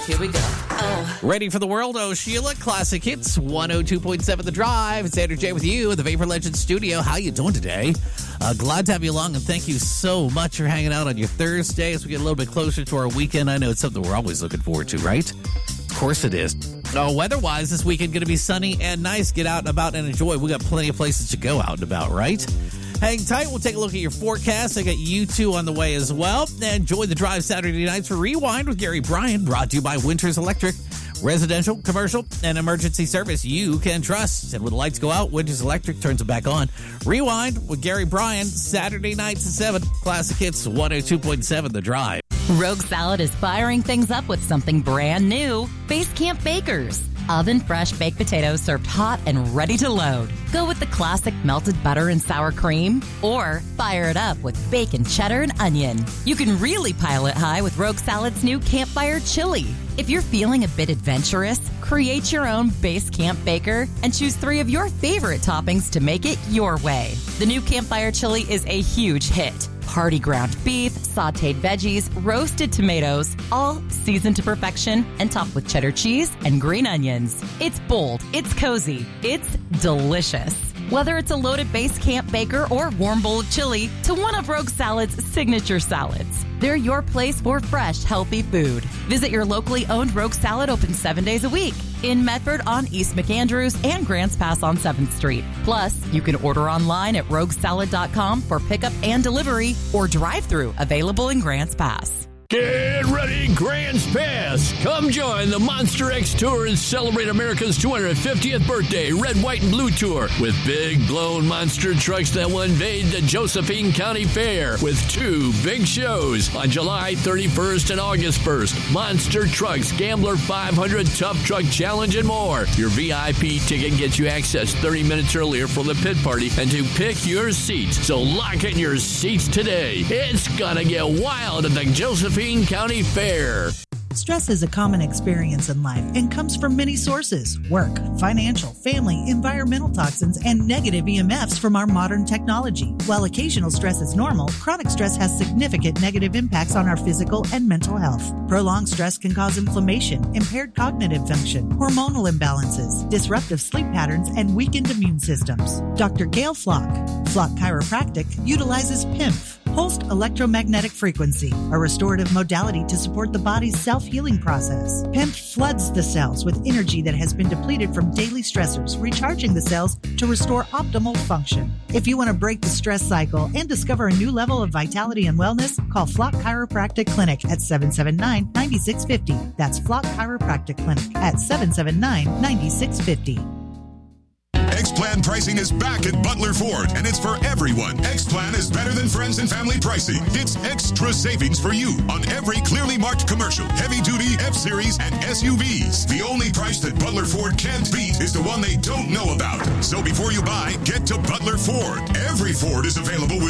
Here we go. Oh. Ready for the world? Oh, Sheila. Classic Hits 102.7 The Drive. It's Andrew J with you in the Vapor Legends studio. How you doing today? Glad to have you along, and thank you so much for hanging out on your Thursday as we get a little bit closer to our weekend. I know it's something we're always looking forward to, right? Of course it is. Weather-wise, this weekend going to be sunny and nice. Get out and about and enjoy. We got plenty of places to go out and about, right? Hang tight. We'll take a look at your forecast. I got U2 on the way as well. And join the drive Saturday nights for Rewind with Gary Bryan, brought to you by Winters Electric. Residential, commercial, and emergency service you can trust. And when the lights go out, Winters Electric turns them back on. Rewind with Gary Bryan, Saturday nights at 7. Classic Hits 102.7 The Drive. Rogue Salad is firing things up with something brand new. Base Camp Bakers. Oven fresh baked potatoes served hot and ready to load. Go with the classic melted butter and sour cream, or fire it up with bacon, cheddar, and onion. You can really pile it high with Rogue Salad's new Campfire Chili. If you're feeling a bit adventurous, create your own Base Camp Baker and choose 3 of your favorite toppings to make it your way. The new Campfire Chili is a huge hit. Hearty ground beef, sautéed veggies, roasted tomatoes, all seasoned to perfection and topped with cheddar cheese and green onions. It's bold, it's cozy, it's delicious. Whether it's a loaded Base Camp Baker or warm bowl of chili to one of Rogue Salad's signature salads, they're your place for fresh, healthy food. Visit your locally owned Rogue Salad, open 7 days a week. In Medford on East McAndrews and Grants Pass on 7th Street. Plus, you can order online at roguesalad.com for pickup and delivery or drive-thru available in Grants Pass. Get ready, Grants Pass. Come join the Monster X Tour and celebrate America's 250th birthday Red, White, and Blue Tour with big blown monster trucks that will invade the Josephine County Fair with 2 big shows on July 31st and August 1st. Monster Trucks, Gambler 500 Tough Truck Challenge, and more. Your VIP ticket gets you access 30 minutes earlier for the pit party and to pick your seats. So lock in your seats today. It's gonna get wild at the Josephine County Fair. Stress is a common experience in life and comes from many sources: work, financial, family, environmental toxins, and negative EMFs from our modern technology. While occasional stress is normal, chronic stress has significant negative impacts on our physical and mental health. Prolonged stress can cause inflammation, impaired cognitive function, hormonal imbalances, disruptive sleep patterns, and weakened immune systems. Dr. Gail Flock Chiropractic utilizes PIMF, pulsed electromagnetic frequency, a restorative modality to support the body's self-healing process. PIMF floods the cells with energy that has been depleted from daily stressors, recharging the cells to restore optimal function. If you want to break the stress cycle and discover a new level of vitality and wellness, call Flock Chiropractic Clinic at 779-9650. That's Flock Chiropractic Clinic at 779-9650. X-Plan pricing is back at Butler Ford, and it's for everyone. X-Plan is better than friends and family pricing. It's extra savings for you on every clearly marked commercial, heavy-duty, F-Series, and SUVs. The only price that Butler Ford can't beat is the one they don't know about. So before you buy, get to Butler Ford. Every Ford is available with